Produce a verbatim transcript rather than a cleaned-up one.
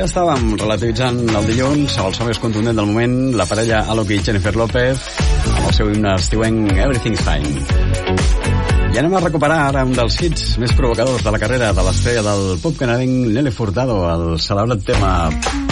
Ja estàvem relativitzant el dilluns, el so més contundent del moment, la parella Alok i Jennifer López, amb el seu himne estiuenc Everything's Fine. I anem a recuperar ara un dels hits més provocadors de la carrera de l'estrella del pop canadenc Nelly Furtado, el celebrat tema